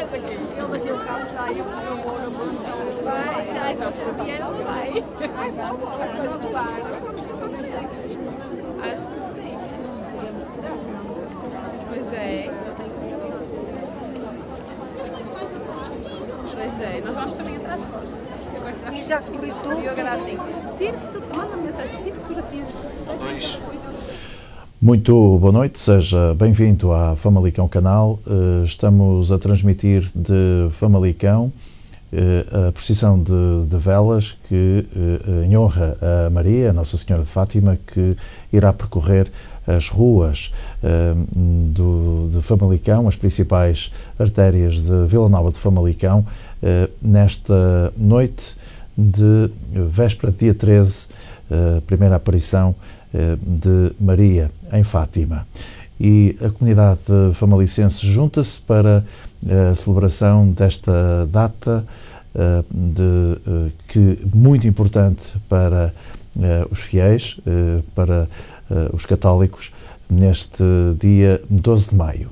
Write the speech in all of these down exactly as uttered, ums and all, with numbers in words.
Ele daquele carro saiu, eu vou na produção. Vai, ai, só se eu vier, ele vai. Vai participar. Acho que sim. Pois é. Pois é, nós vamos também atrás de vós. E já corri tudo. E agora assim, tire fotografia, manda mensagem, tire fotografias. Muito boa noite, seja bem-vindo à Famalicão Canal. Estamos a transmitir de Famalicão a procissão de, de velas que, em honra a Maria, Nossa Senhora de Fátima, que irá percorrer as ruas do, de Famalicão, as principais artérias de Vila Nova de Famalicão, nesta noite de véspera, dia treze, primeira aparição de Maria em Fátima. E a comunidade famalicense junta-se para a celebração desta data de, que muito importante para os fiéis, para os católicos, neste dia doze de maio.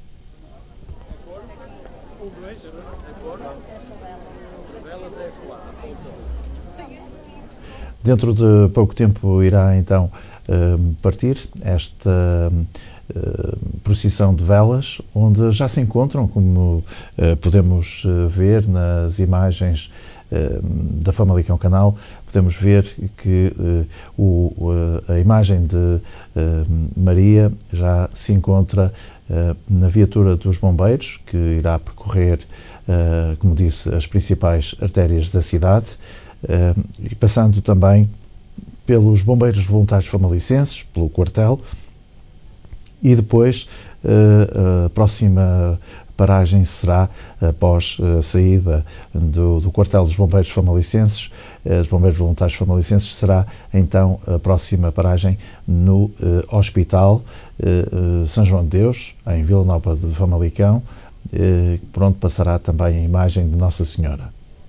Dentro de pouco tempo irá então partir esta procissão de velas, onde já se encontram, como podemos ver nas imagens da Famalicão Canal, podemos ver que o, a imagem de Maria já se encontra na viatura dos bombeiros, que irá percorrer, como disse, as principais artérias da cidade, e passando também pelos bombeiros voluntários famalicenses, pelo quartel, e depois a próxima paragem será após a saída do, do quartel dos bombeiros famalicenses, os bombeiros voluntários famalicenses, será então a próxima paragem no eh, Hospital eh, São João de Deus, em Vila Nova de Famalicão, eh, por onde passará também a imagem de Nossa Senhora.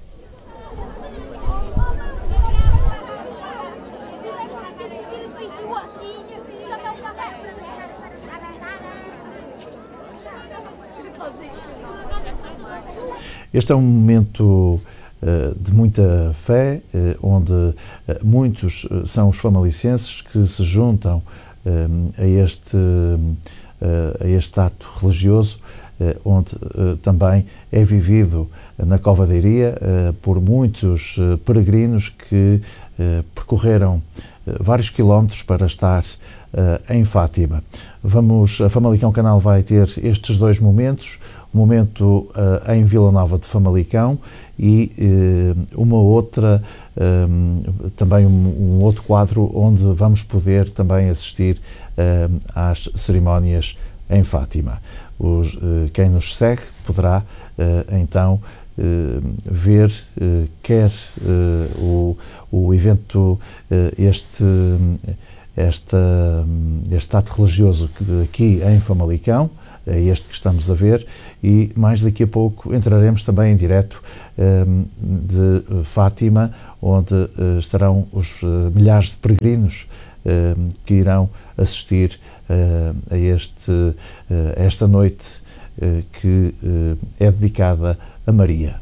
Este é um momento uh, de muita fé, uh, onde uh, muitos uh, são os famalicenses que se juntam uh, a, este, uh, a este ato religioso, uh, onde uh, também é vivido na Cova da Iria uh, por muitos uh, peregrinos que uh, percorreram uh, vários quilómetros para estar uh, em Fátima. Vamos, a Famalicão Canal vai ter estes dois momentos, um momento uh, em Vila Nova de Famalicão e uh, uma outra, um, também um, um outro quadro onde vamos poder também assistir uh, às cerimónias em Fátima. Os, uh, quem nos segue poderá uh, então uh, ver uh, quer uh, o, o evento, uh, este, esta, este ato religioso aqui em Famalicão, é este que estamos a ver, e mais daqui a pouco entraremos também em direto um, de Fátima, onde uh, estarão os uh, milhares de peregrinos uh, que irão assistir uh, a, este, uh, a esta noite uh, que uh, é dedicada a Maria.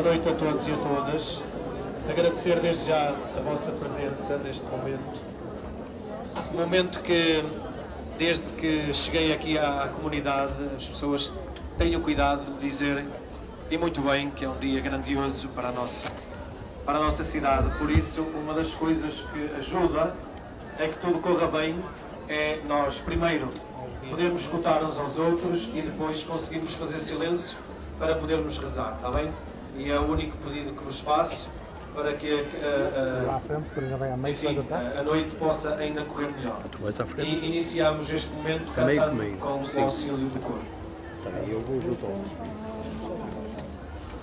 noite a todos e a todas. Agradecer desde já a vossa presença neste momento. Um momento que, desde que cheguei aqui à comunidade, as pessoas têm o cuidado de dizerem, e muito bem, que é um dia grandioso para a nossa, para a nossa cidade. Por isso, uma das coisas que ajuda é que tudo corra bem, é nós, primeiro, podermos escutar uns aos outros e depois conseguirmos fazer silêncio para podermos rezar, está bem? E é o único pedido que vos faço para que a, a, a, enfim, a noite possa ainda correr melhor. E iniciamos este momento cantando com o auxílio do coro. Eu vou junto ao